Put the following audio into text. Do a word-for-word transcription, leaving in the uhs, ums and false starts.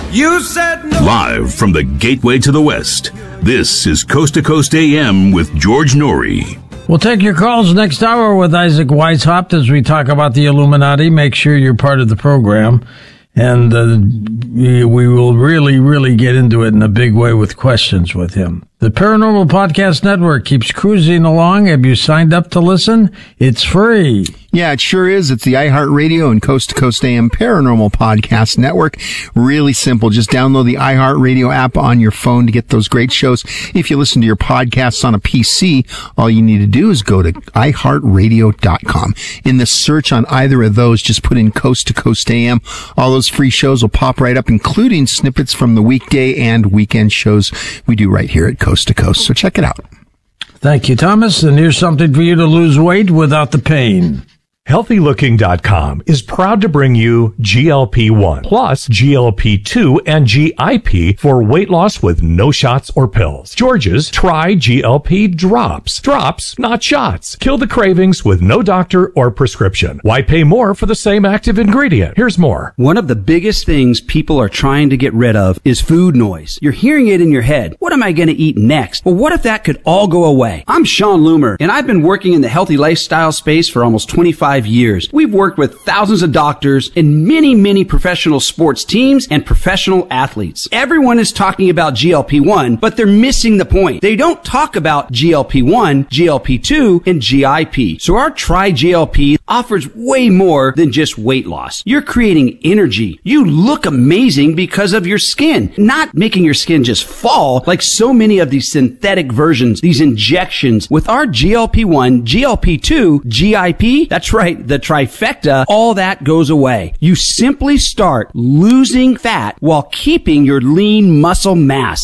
You said no. Live from the gateway to the West, this is Coast to Coast A M with George Norrie. We'll take your calls next hour with Isaac Weishaupt as we talk about the Illuminati. Make sure you're part of the program. And uh, we, we will really, really get into it in a big way with questions with him. The Paranormal Podcast Network keeps cruising along. Have you signed up to listen? It's free. Yeah, it sure is. It's the iHeartRadio and Coast to Coast A M Paranormal Podcast Network. Really simple. Just download the iHeartRadio app on your phone to get those great shows. If you listen to your podcasts on a P C, all you need to do is go to i heart radio dot com. In the search on either of those, just put in Coast to Coast A M. All those free shows will pop right up, including snippets from the weekday and weekend shows we do right here at Coast to Coast. So check it out. Thank you, Thomas. And here's something for you to lose weight without the pain. Healthy Looking dot com is proud to bring you G L P one plus G L P two and G I P for weight loss with no shots or pills. George's Try G L P Drops. Drops, not shots. Kill the cravings with no doctor or prescription. Why pay more for the same active ingredient? Here's more. One of the biggest things people are trying to get rid of is food noise. You're hearing it in your head. What am I going to eat next? Well, what if that could all go away? I'm Sean Loomer, and I've been working in the healthy lifestyle space for almost twenty-five years. We've worked with thousands of doctors and many, many professional sports teams and professional athletes. Everyone is talking about G L P one, but they're missing the point. They don't talk about G L P one, G L P two, and G I P. So our Try G L P offers way more than just weight loss. You're creating energy. You look amazing because of your skin, not making your skin just fall like so many of these synthetic versions, these injections. With our G L P one, G L P two, G I P, that's right, the trifecta, all that goes away. You simply start losing fat while keeping your lean muscle mass.